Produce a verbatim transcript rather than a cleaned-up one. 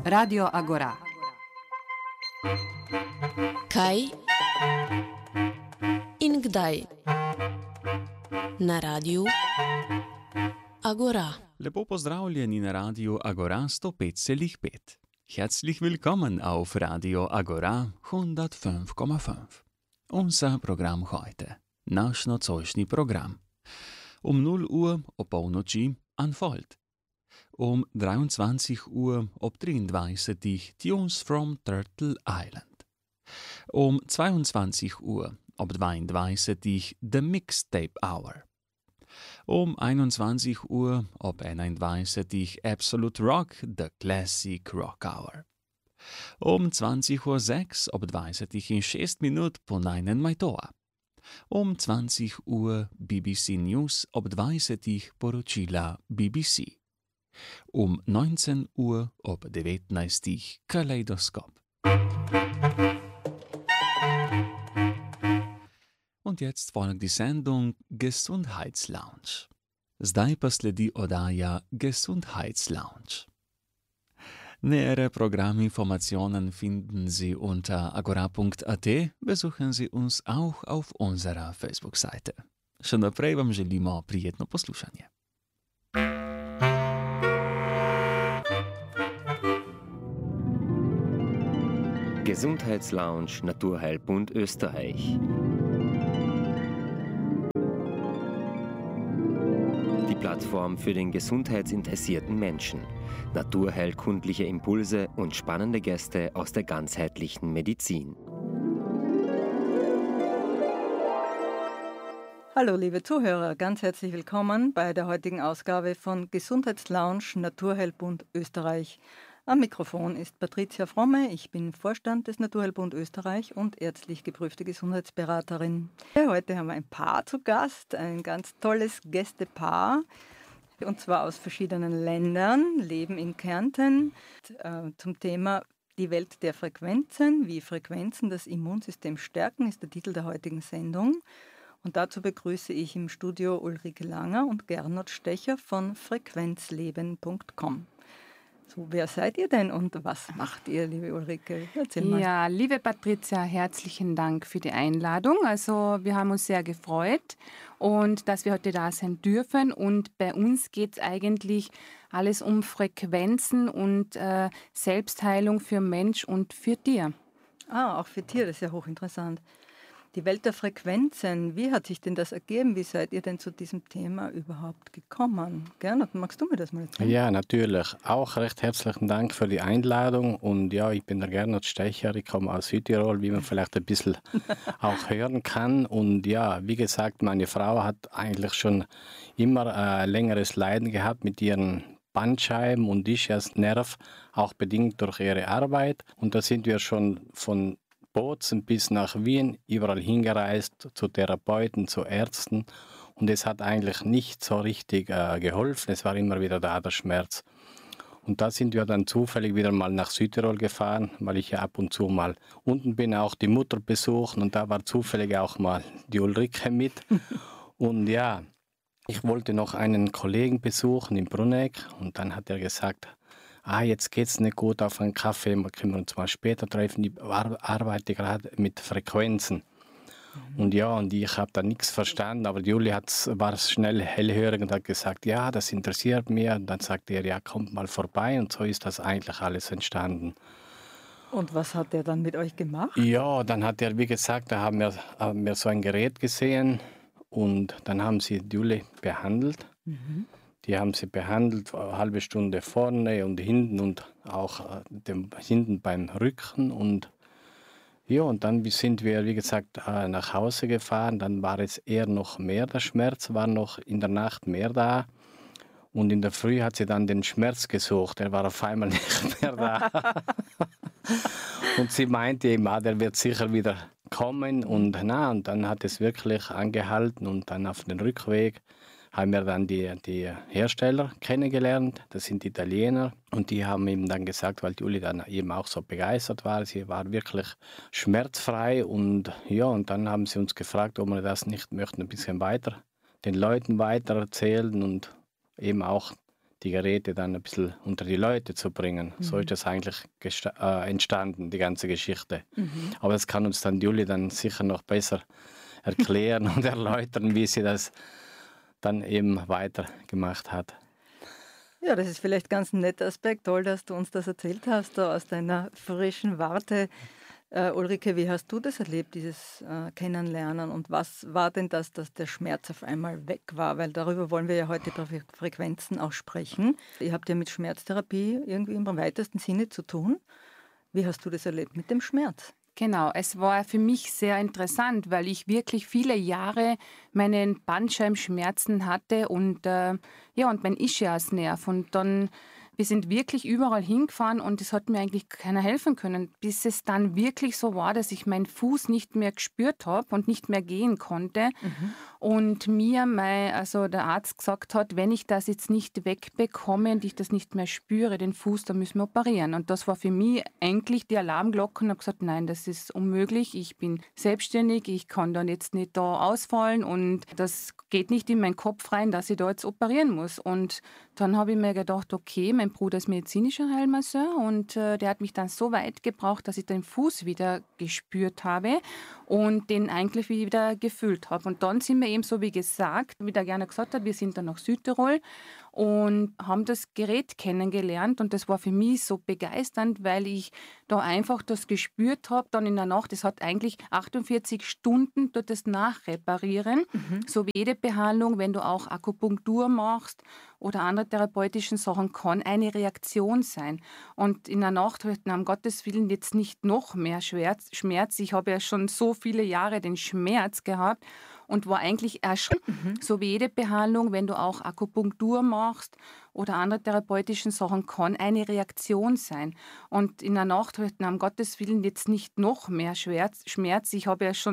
Radio Agora. Kaj in kdaj na Radiu Agora. Lepo pozdravljeni na Radiu Agora sto pet celih pet. Herzlich willkommen auf Radio Agora hundertfünf Komma fünf. Unser Programm heute, naš nocojšnji program. Um null Uhr ob polnoči Unfold. Um dreiundzwanzig Uhr ob dreiunddreißig Tunes from Turtle Island. Um zweiundzwanzig Uhr ob zweiunddreißig The Mixtape Hour. Um einundzwanzig Uhr ob einunddreißig Absolute Rock The Classic Rock Hour. Um zwanzig Uhr sechs ob dvajset in šest minut po najnen Majtoa. Um zwanzig Uhr B B C News ob dvajset poročila B B C. Um neunzehn Uhr ob devetnajst Kaleidoskop. Und jetzt folgt die Sendung Gesundheitslounge. Zdaj pa sledi oddaja Gesundheitslounge. Nähere Programminformationen finden Sie unter agora punkt at. Besuchen Sie uns auch auf unserer Facebook-Seite. Še naprej vam želimo prijetno poslušanje. Gesundheitslounge Naturheilbund Österreich. Die Plattform für den gesundheitsinteressierten Menschen. Naturheilkundliche Impulse und spannende Gäste aus der ganzheitlichen Medizin. Hallo liebe Zuhörer, ganz herzlich willkommen bei der heutigen Ausgabe von Gesundheitslounge Naturheilbund Österreich. Am Mikrofon ist Patricia Fromme, ich bin Vorstand des Naturheilbund Österreich und ärztlich geprüfte Gesundheitsberaterin. Heute haben wir ein Paar zu Gast, ein ganz tolles Gästepaar, und zwar aus verschiedenen Ländern, leben in Kärnten, zum Thema die Welt der Frequenzen, wie Frequenzen das Immunsystem stärken, ist der Titel der heutigen Sendung. Und dazu begrüße ich im Studio Ulrike Langer und Gernot Stecher von frequenzleben punkt com. So, wer seid ihr denn und was macht ihr, liebe Ulrike? Erzähl mal. Ja, liebe Patricia, herzlichen Dank für die Einladung. Also wir haben uns sehr gefreut und dass wir heute da sein dürfen. Und bei uns geht es eigentlich alles um Frequenzen und äh, Selbstheilung für Mensch und für Tier. Ah, auch für Tier, das ist ja hochinteressant. Die Welt der Frequenzen, wie hat sich denn das ergeben? Wie seid ihr denn zu diesem Thema überhaupt gekommen? Gernot, magst du mir das mal erzählen? Ja, natürlich. Auch recht herzlichen Dank für die Einladung. Und ja, ich bin der Gernot Stecher, ich komme aus Südtirol, wie man vielleicht ein bisschen auch hören kann. Und ja, wie gesagt, meine Frau hat eigentlich schon immer ein längeres Leiden gehabt mit ihren Bandscheiben und Ischias Nerv, auch bedingt durch ihre Arbeit. Und da sind wir schon von Bozen bis nach Wien, überall hingereist, zu Therapeuten, zu Ärzten. Und es hat eigentlich nicht so richtig äh, geholfen. Es war immer wieder da, der Schmerz. Und da sind wir dann zufällig wieder mal nach Südtirol gefahren, weil ich ja ab und zu mal unten bin, auch die Mutter besuchen. Und da war zufällig auch mal die Ulrike mit. Und ja, ich wollte noch einen Kollegen besuchen in Bruneck. Und dann hat er gesagt, ah, jetzt geht's nicht gut auf einen Kaffee, wir können uns mal später treffen, ich arbeite gerade mit Frequenzen. Mhm. Und ja, und ich habe da nichts verstanden, aber Juli hat's, war schnell hellhörig und hat gesagt, ja, das interessiert mich. Und dann sagte er, ja, kommt mal vorbei, und so ist das eigentlich alles entstanden. Und was hat er dann mit euch gemacht? Ja, dann hat er, wie gesagt, da haben wir, haben wir so ein Gerät gesehen und dann haben sie Juli behandelt. Mhm. Die haben sie behandelt, eine halbe Stunde vorne und hinten und auch äh, dem, hinten beim Rücken. Und ja, und dann sind wir, wie gesagt, äh, nach Hause gefahren. Dann war es eher noch mehr, der Schmerz war noch in der Nacht mehr da. Und in der Früh hat sie dann den Schmerz gesucht. Er war auf einmal nicht mehr da. Und sie meinte eben, ah, der wird sicher wieder kommen. Und, na, und dann hat es wirklich angehalten und dann auf den Rückweg haben wir dann die, die Hersteller kennengelernt, das sind Italiener, und die haben ihm dann gesagt, weil Juli dann eben auch so begeistert war, sie war wirklich schmerzfrei, und ja, und dann haben sie uns gefragt, ob wir das nicht möchten, ein bisschen weiter den Leuten weiter erzählen und eben auch die Geräte dann ein bisschen unter die Leute zu bringen. Mhm. So ist das eigentlich gesta- äh, entstanden, die ganze Geschichte. Mhm. Aber das kann uns dann Julie dann sicher noch besser erklären und erläutern, wie sie das dann eben weitergemacht hat. Ja, das ist vielleicht ganz ein netter Aspekt. Toll, dass du uns das erzählt hast, da aus deiner frischen Warte. Äh, Ulrike, wie hast du das erlebt, dieses äh, Kennenlernen? Und was war denn das, dass der Schmerz auf einmal weg war? Weil darüber wollen wir ja heute bei Frequenzen auch sprechen. Ihr habt ja mit Schmerztherapie irgendwie im weitesten Sinne zu tun. Wie hast du das erlebt mit dem Schmerz? Genau, es war für mich sehr interessant, weil ich wirklich viele Jahre meinen Bandscheibenschmerzen hatte und, äh, ja, und mein Ischiasnerv. Und dann, wir sind wirklich überall hingefahren und es hat mir eigentlich keiner helfen können, bis es dann wirklich so war, dass ich meinen Fuß nicht mehr gespürt habe und nicht mehr gehen konnte. Mhm. Und mir mein, also der Arzt gesagt hat, wenn ich das jetzt nicht wegbekomme und ich das nicht mehr spüre, den Fuß, dann müssen wir operieren. Und das war für mich eigentlich die Alarmglocke und habe gesagt, nein, das ist unmöglich, ich bin selbstständig, ich kann dann jetzt nicht da ausfallen und das geht nicht in meinen Kopf rein, dass ich da jetzt operieren muss. Und dann habe ich mir gedacht, okay, mein Bruder ist medizinischer Heilmasseur und äh, der hat mich dann so weit gebraucht, dass ich den Fuß wieder gespürt habe und den eigentlich wieder gefühlt habe. Und dann sind wir eben so wie gesagt, wie der gerne gesagt hat, wir sind dann nach Südtirol und haben das Gerät kennengelernt und das war für mich so begeisternd, weil ich da einfach das gespürt habe, dann in der Nacht, das hat eigentlich achtundvierzig Stunden dort das Nachreparieren, mhm. so wie jede Behandlung, wenn du auch Akupunktur machst oder andere therapeutischen Sachen, kann eine Reaktion sein. Und in der Nacht habe ich, na, um Gottes Willen, jetzt nicht noch mehr Schmerz. Schmerz. Ich habe ja schon so viele Jahre den Schmerz gehabt und war eigentlich erschrocken. Mhm. So wie jede Behandlung, wenn du auch Akupunktur machst oder andere therapeutischen Sachen, kann eine Reaktion sein. Und in der Nacht habe ich, na, um Gottes Willen, jetzt nicht noch mehr Schmerz. Ich habe ja schon